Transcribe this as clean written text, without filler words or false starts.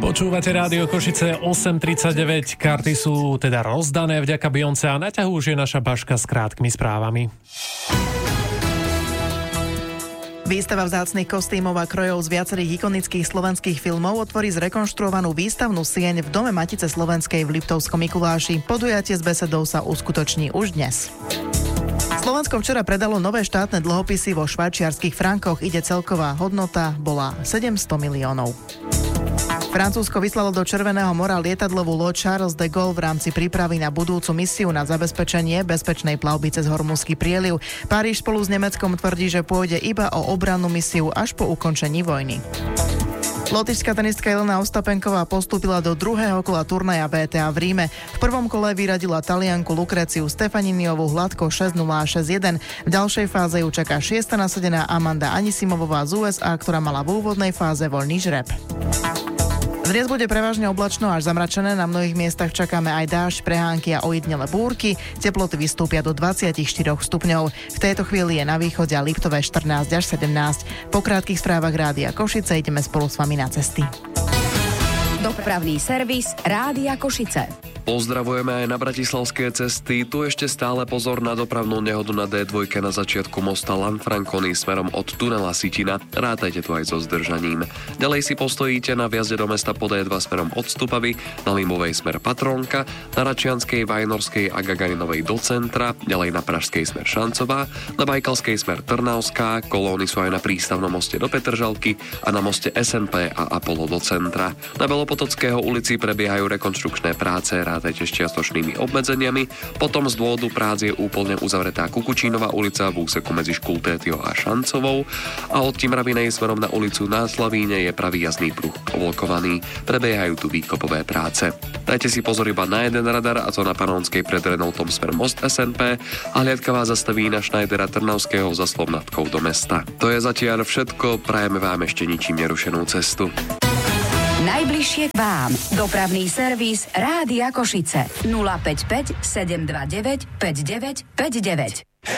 Počúvate Rádio Košice 8:39, karty sú teda rozdané vďaka Beyoncé a na ťahu už je naša Baška s krátkými správami. Výstava vzácnych kostýmov a krojov z viacerých ikonických slovenských filmov otvorí zrekonštruovanú výstavnú sieň v Dome Matice Slovenskej v Liptovskom Mikuláši. Podujatie s besedou sa uskutoční už dnes. Slovensko včera predalo nové štátne dlhopisy vo švajčiarskych frankoch. Celková hodnota bola 700 miliónov. Francúzsko vyslalo do Červeného mora lietadlovú loď Charles de Gaulle v rámci prípravy na budúcu misiu na zabezpečenie bezpečnej plavby cez Hormuzský prieliv. Páriž spolu s Nemeckom tvrdí, že pôjde iba o obrannú misiu až po ukončení vojny. Lotyšská tenistka Jelena Ostapenková postúpila do druhého kola turnaja WTA v Ríme. V prvom kole vyradila Talianku Lucreciu Stefaniniovú hladko 6-0 a 6-1. V ďalšej fáze ju čaká 6. nasadená Amanda Anisimovová z USA, ktorá mala v úvodnej fáze voľný žreb. Dnes bude prevažne oblačno až zamračené, na mnohých miestach čakáme aj dážď, prehánky a ojedinele búrky, teploty vystúpia do 24 stupňov. V tejto chvíli je na východe a Liptové 14 až 17. Po krátkych správach Rádia Košice ideme spolu s vami na cesty. Dopravný servis Rádia Košice. Pozdravujeme aj na bratislavské cesty. Tu ešte stále pozor na dopravnú nehodu na D2 na začiatku mosta Lanfranconi smerom od tunela Sitina. Rátajte tu aj so zdržaním. Ďalej si postojíte na vjazde do mesta po D2 smerom od Stupavy, na Limovej smer Patrónka, na Račianskej, Vajnorskej a Gagarinovej do centra, ďalej na Pražskej smer Šancová, na Bajkalskej smer Trnavská, kolóny sú aj na prístavnom moste do Petržalky a na moste SNP a Apollo do centra. Na Belopotockého ulici prebiehajú rekonštrukčné práce, rátajte s čiastočnými obmedzeniami. Potom z dôvodu prác je úplne uzavretá Kukučínová ulica v úseku medzi Škultétiou a Šancovou a od Timravinej smerom na ulicu na Slavíne je pravý jazdný pruh oblokovaný. Prebiehajú tu výkopové práce. Dajte si pozor iba na jeden radar, a to na Panonskej pred Renaultom smer most SNP, a hliadka vás zastaví na Schneidera Trnavského za Slovnatkou do mesta. To je zatiaľ všetko, prajeme vám ešte ničím nerušenú cestu. Najbližšie k vám. Dopravný servis Rádia Košice 055 729 5959.